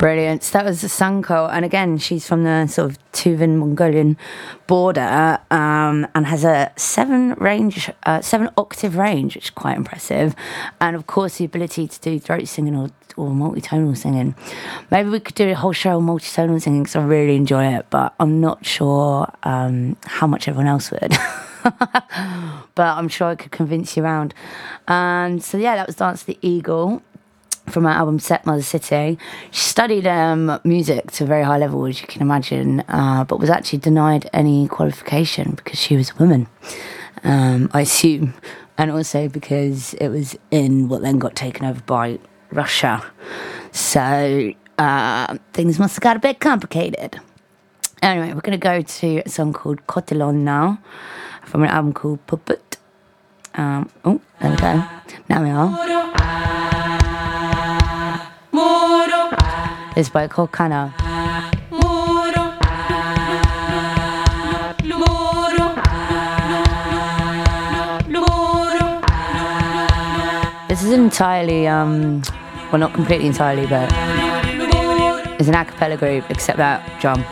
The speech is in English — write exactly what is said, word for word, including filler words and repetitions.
Brilliant. So that was Sanko, and again, she's from the sort of Tuvan Mongolian border, um, and has a seven range, uh, seven octave range, which is quite impressive, and of course the ability to do throat singing or or multi-tonal singing. Maybe we could do a whole show on multi-tonal singing because I really enjoy it, but I'm not sure um, how much everyone else would. But I'm sure I could convince you around. And so yeah, that was Dance the Eagle from her album Set Mother City. She studied um, music to a very high level, as you can imagine, uh, but was actually denied any qualification because she was a woman, um, I assume, and also because it was in what then got taken over by Russia. So uh, things must have got a bit complicated. Anyway, we're going to go to a song called Kotelon now, from an album called Puppet. Um, oh, there we go. Now we are. It's by Kokana. This is entirely, um, well, not completely entirely, but it's an a cappella group, except that drum.